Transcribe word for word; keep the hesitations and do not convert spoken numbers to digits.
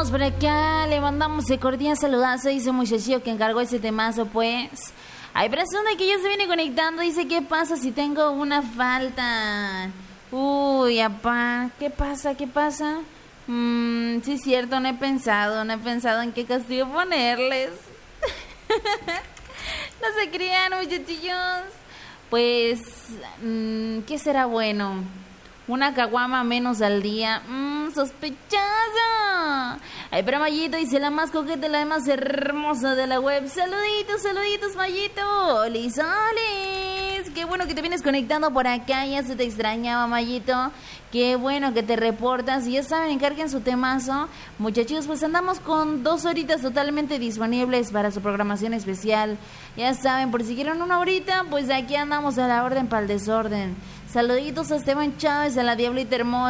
saludamos por acá, le mandamos el cordial saludazo, dice muchachillo que encargó ese temazo, pues. Hay persona que ya se viene conectando, dice, ¿qué pasa si tengo una falta? Uy, apá, ¿qué pasa? ¿Qué pasa? Mmm, sí es cierto, no he pensado, no he pensado en qué castigo ponerles. No se crean, muchachillos. Pues, mmm, ¿qué será bueno? Una caguama menos al día. Mmm, sospechosa. Ay, pero Mayito dice la más coqueta, la más hermosa de la web. Saluditos, saluditos, Mayito. Olis, olis. Qué bueno que te vienes conectando por acá. Ya se te extrañaba, Mayito. Qué bueno que te reportas. Y ya saben, encarguen su temazo. Muchachos, pues andamos con dos horitas totalmente disponibles para su programación especial. Ya saben, por si quieren una horita, pues aquí andamos a la orden para el desorden. Saluditos a Esteban Chávez, a la Diablita Hermosa.